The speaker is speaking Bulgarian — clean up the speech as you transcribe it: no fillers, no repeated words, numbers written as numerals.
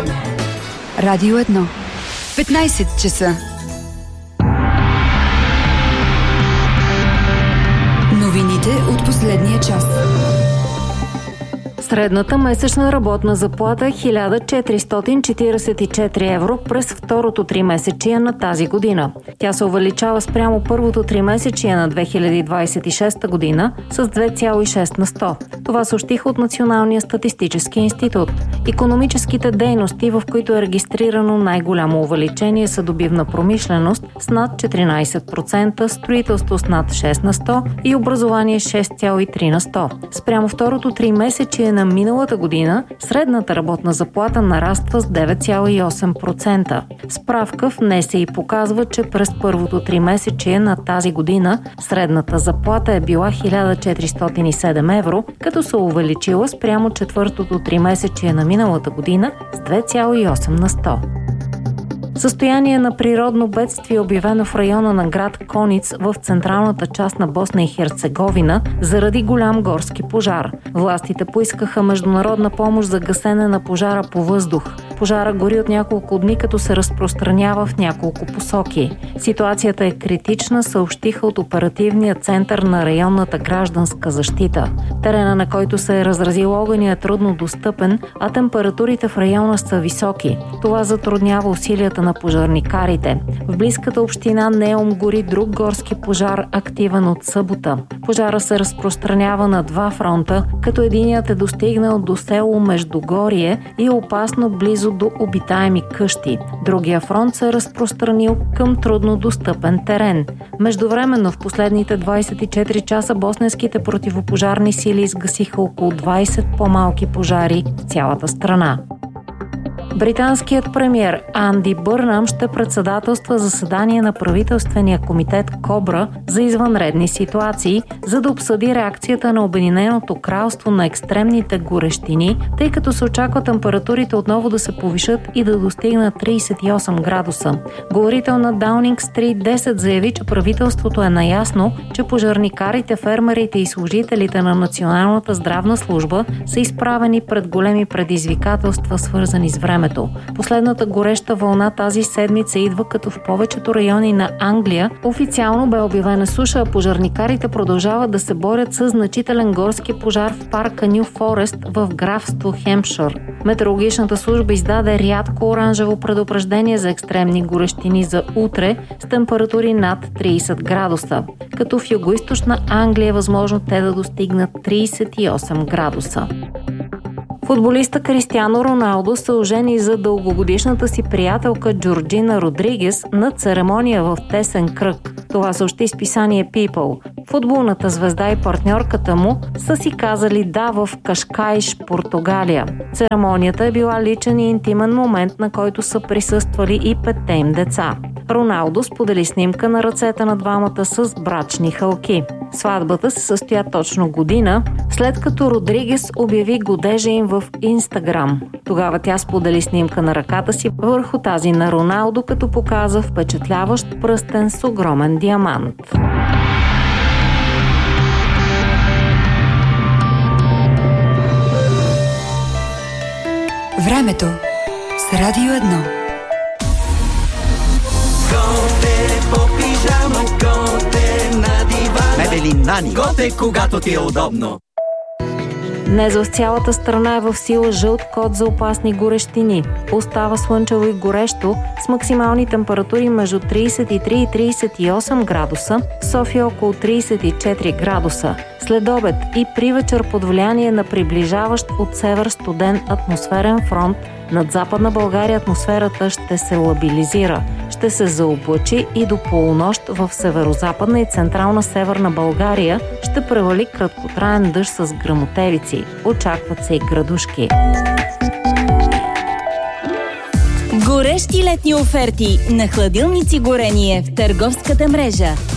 Радио 1. 15 часа. Новините от последния час. Средната месечна работна заплата е 1444 евро през второто тримесечие на тази година. Тя се увеличава спрямо първото тримесечие на 2026 година с 2,6 на 100. Това съобщиха от Националния статистически институт. Икономическите дейности, в които е регистрирано най-голямо увеличение, са добивна промишленост с над 14%, строителство с над 6 на 100 и образование 6,3 на 100. Спрямо второто тримесечие на миналата година средната работна заплата нараства с 9,8%. Справка в НСИ показва, че през първото тримесечие на тази година средната заплата е била 1407 евро, като се увеличила спрямо четвъртото тримесечие на миналата година с 2,8 на 100. Състояние на природно бедствие, обявено в района на град Кониц в централната част на Босна и Херцеговина заради голям горски пожар. Властите поискаха международна помощ за гасене на пожара по въздух. Пожара гори от няколко дни, като се разпространява в няколко посоки. Ситуацията е критична, съобщиха от оперативния център на районната гражданска защита. Терена, на който се е разразил огъня, е трудно достъпен, а температурите в района са високи. Това затруднява усилията на пожарникарите. В близката община Неум гори друг горски пожар, активен от събота. Пожара се разпространява на два фронта, като единият е достигнал до село Междугорие и е опасно близо до обитаеми къщи. Другия фронт се е разпространил към трудно достъпен терен. Междувременно в последните 24 часа босненските противопожарни сили изгасиха около 20 по-малки пожари в цялата страна. Британският премиер Анди Бърнам ще председателства заседание на правителствения комитет Кобра за извънредни ситуации, за да обсъди реакцията на Обединеното кралство на екстремните горещини, тъй като се очаква температурите отново да се повишат и да достигнат 38 градуса. Говорител на Даунинг Стрит 10 заяви, че правителството е наясно, че пожарникарите, фермерите и служителите на Националната здравна служба са изправени пред големи предизвикателства, свързани с времето. Последната гореща вълна тази седмица идва, като в повечето райони на Англия официално бе обявена суша, а пожарникарите продължават да се борят с значителен горски пожар в парка Ню Форест в графство Хемпшир. Метеорологичната служба издаде рядко оранжево предупреждение за екстремни горещини за утре с температури над 30 градуса, като в югоизточна Англия е възможно те да достигнат 38 градуса. Футболиста Кристиано Роналдо се ожени за дългогодишната си приятелка Джорджина Родригес на церемония в тесен кръг. Това съобщи списание People. Футболната звезда и партньорката му са си казали да в Кашкайш, Португалия. Церемонията е била личен и интимен момент, на който са присъствали и 5 им деца. Роналдо сподели снимка на ръцете на двамата с брачни хълки. Сватбата се състоя точно година, след като Родригес обяви годежа им в Инстаграм. Тогава тя сподели снимка на ръката си върху тази на Роналдо, като показа впечатляващ пръстен с огромен диамант. Времето с Радио 1. Мебели Нани. Готе, когато ти е удобно. Днес в цялата страна е в сила жълт код за опасни горещини. Остава слънчево и горещо с максимални температури между 33 и 38 градуса, София около 34 градуса. След обед и при вечер под влияние на приближаващ от север студен атмосферен фронт над Западна България атмосферата ще се лабилизира. Ще се заоблачи и до полунощ в северозападна и централна северна България ще превали краткотраен дъжд с гръмотевици. Очакват се и градушки. Горещи летни оферти на хладилници горение в търговската мрежа.